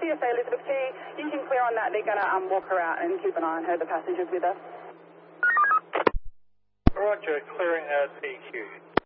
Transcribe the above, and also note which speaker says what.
Speaker 1: CSA Elizabeth Key, you can clear on that. They're going to walk her out and keep an eye on her, the passengers with her.
Speaker 2: Roger, clearing at PQ.